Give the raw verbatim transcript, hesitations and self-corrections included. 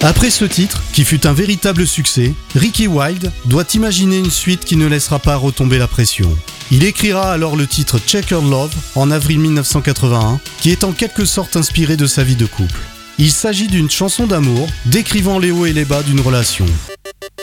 Après ce titre, qui fut un véritable succès, Ricky Wilde doit imaginer une suite qui ne laissera pas retomber la pression. Il écrira alors le titre Checkered Love en avril dix-neuf cent quatre-vingt-un, qui est en quelque sorte inspiré de sa vie de couple. Il s'agit d'une chanson d'amour décrivant les hauts et les bas d'une relation.